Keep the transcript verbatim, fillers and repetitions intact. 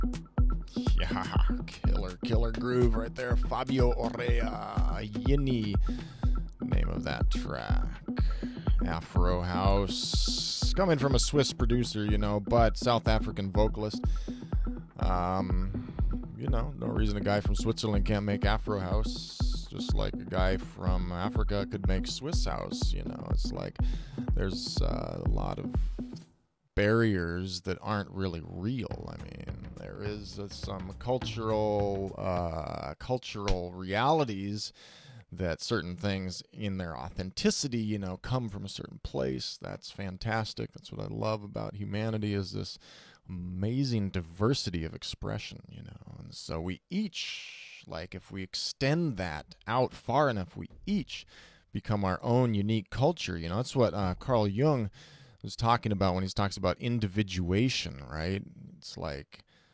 Yeah, killer, killer groove right there. Fabio Orea, Yini, name of that track. Afro House, coming from a Swiss producer, you know, but South African vocalist. Um, you know, no reason a guy from Switzerland can't make Afro House, just like a guy from Africa could make Swiss House. You know, it's like there's uh, a lot of barriers that aren't really real. I mean, there is uh, some cultural uh, cultural realities that certain things in their authenticity, you know, come from a certain place. That's fantastic. That's what I love about humanity, is this amazing diversity of expression, you know. And so we each, like, if we extend that out far enough, we each become our own unique culture. You know, that's what uh, Carl Jung was talking about when he talks about individuation, right? It's like